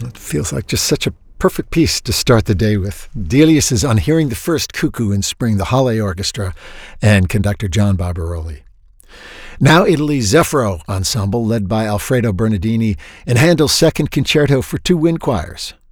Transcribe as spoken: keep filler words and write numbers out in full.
It feels like just such a perfect piece to start the day with. Delius is On Hearing the First Cuckoo in Spring, the Halle Orchestra, and conductor John Barbaroli. Now Italy's Zeffiro Ensemble, led by Alfredo Bernardini, and Handel's Second Concerto for Two Wind Choirs.